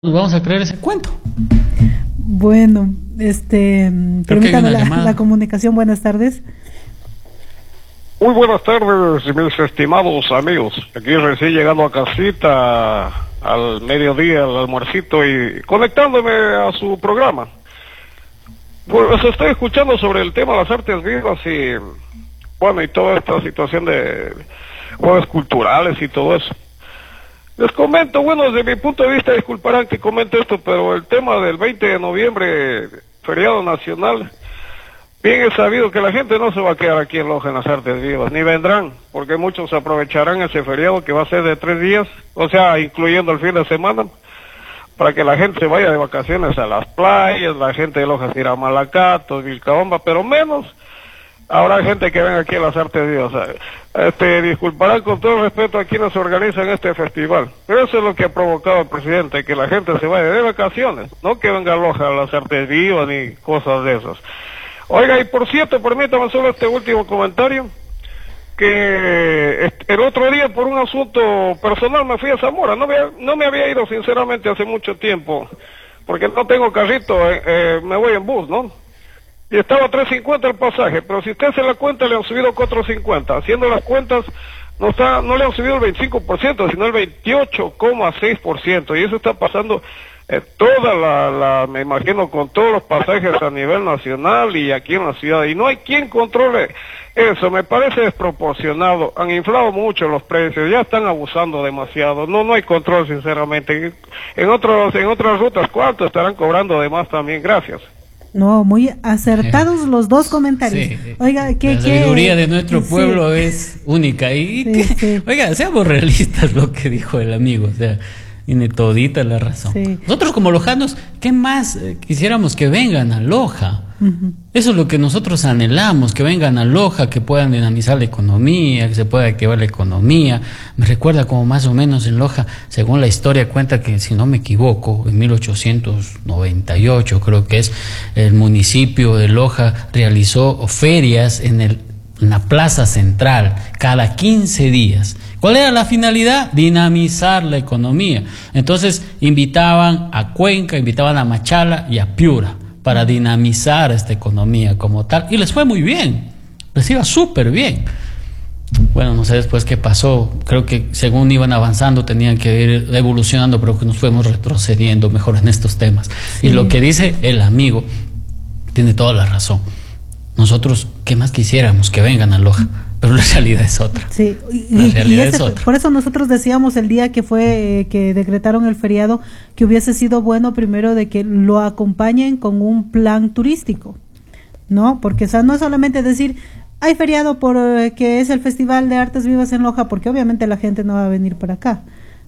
Nos vamos a creer ese cuento. Bueno, permítame la comunicación. Buenas tardes. Muy buenas tardes, mis estimados amigos. Aquí recién llegando a casita al mediodía, al almuercito y conectándome a su programa. Pues estoy escuchando sobre el tema de las artes vivas y, bueno, y toda esta situación de juegos culturales y todo eso. Les comento, bueno, desde mi punto de vista, disculparán que comente esto, pero el tema del 20 de noviembre, feriado nacional, bien es sabido que la gente no se va a quedar aquí en Loja en las artes vivas, ni vendrán, porque muchos aprovecharán ese feriado que va a ser de 3 días, o sea, incluyendo el fin de semana, para que la gente se vaya de vacaciones a las playas, la gente de Loja se irá a Malacato, Vilcabamba, pero menos habrá gente que venga aquí a las artes vivas. Disculparán con todo respeto a quienes organizan este festival, pero eso es lo que ha provocado el presidente, que la gente se vaya de vacaciones, no que venga a Loja a las artes vivas ni cosas de esas. Oiga, y por cierto, permítame solo este último comentario, que el otro día por un asunto personal me fui a Zamora, no me había ido sinceramente hace mucho tiempo, porque no tengo carrito, me voy en bus, ¿no? Y estaba a 3.50 el pasaje, pero si usted se la cuenta le han subido 4.50. Haciendo las cuentas no le han subido el 25%, sino el 28,6%. Y eso está pasando me imagino, con todos los pasajes a nivel nacional y aquí en la ciudad. Y no hay quien controle eso, me parece desproporcionado. Han inflado mucho los precios, ya están abusando demasiado. No hay control, sinceramente. En otras rutas, ¿cuánto estarán cobrando de más también? Gracias. No, muy acertados los dos comentarios. Sí. Oiga, la sabiduría de nuestro pueblo es única. Oiga, seamos realistas, lo que dijo el amigo, o sea, tiene todita la razón. Sí. Nosotros como lojanos, ¿qué más quisiéramos que vengan a Loja? Eso es lo que nosotros anhelamos, que vengan a Loja, que puedan dinamizar la economía, que se pueda activar la economía. Me recuerda como más o menos en Loja, según la historia cuenta que, si no me equivoco, en 1898 creo que es, el municipio de Loja realizó ferias en la plaza central cada 15 días. ¿Cuál era la finalidad? Dinamizar la economía. Entonces invitaban a Cuenca, invitaban a Machala y a Piura para dinamizar esta economía como tal, y les fue muy bien, les iba súper bien. Bueno, no sé después qué pasó, creo que según iban avanzando tenían que ir evolucionando, pero que nos fuimos retrocediendo mejor en estos temas. Sí. Y lo que dice el amigo tiene toda la razón. Nosotros, ¿qué más quisiéramos? Que vengan a Loja, pero la realidad es otra. Sí, es otra. Por eso nosotros decíamos el día que fue que decretaron el feriado, que hubiese sido bueno primero de que lo acompañen con un plan turístico, ¿no? Porque, o sea, no es solamente decir, hay feriado que es el Festival de Artes Vivas en Loja, porque obviamente la gente no va a venir para acá,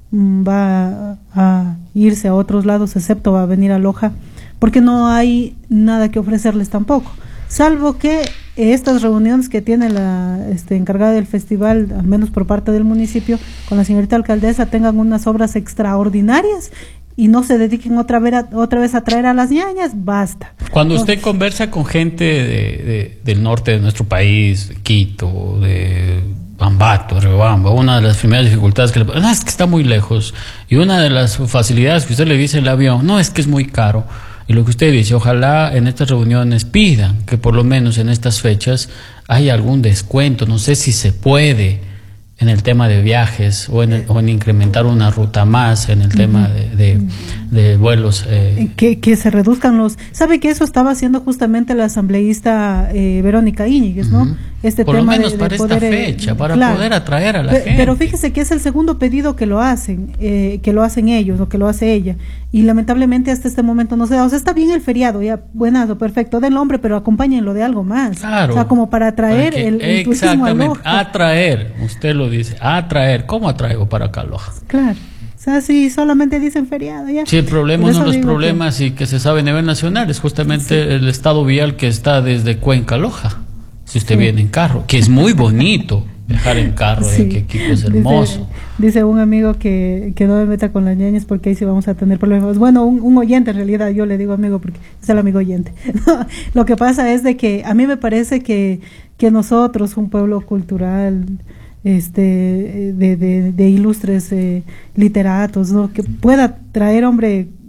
va a irse a otros lados, excepto va a venir a Loja, porque no hay nada que ofrecerles tampoco. Salvo que estas reuniones que tiene la encargada del festival, al menos por parte del municipio, con la señorita alcaldesa, tengan unas obras extraordinarias y no se dediquen otra vez a traer a las ñañas, basta. Cuando usted conversa con gente del norte de nuestro país, de Quito, de Ambato, Riobamba, una de las primeras dificultades es que está muy lejos, y una de las facilidades que usted le dice el avión, no, es que es muy caro. Y lo que usted dice, ojalá en estas reuniones pidan que por lo menos en estas fechas haya algún descuento, no sé si se puede en el tema de viajes o en incrementar una ruta más en el tema de vuelos. Que se reduzcan los... ¿Sabe que eso estaba haciendo justamente la asambleísta Verónica Íñiguez, ¿no? Por lo menos para esta fecha, para poder atraer a la gente. Pero fíjese que es el segundo pedido que lo hacen ellos o que lo hace ella. Y lamentablemente hasta este momento no se da. O sea, está bien el feriado, ya, buenazo, perfecto, den nombre, pero acompáñenlo de algo más. Claro. O sea, como para atraer el turismo a Loja. Atraer, usted lo dice, atraer. ¿Cómo atraigo para acá Loja? Claro. O sea, si solamente dicen feriado, ya. Sí, el problema no los problemas y que se sabe a nivel nacional es justamente el estado vial que está desde Cuenca a Loja. Si usted viene en carro, que es muy bonito viajar en carro, que aquí es hermoso. Dice un amigo que no me meta con las ñañas porque ahí sí vamos a tener problemas. Bueno, un oyente en realidad, yo le digo amigo porque es el amigo oyente. Lo que pasa es de que a mí me parece que nosotros, un pueblo cultural, de ilustres literatos, ¿no? Que pueda traer, hombre,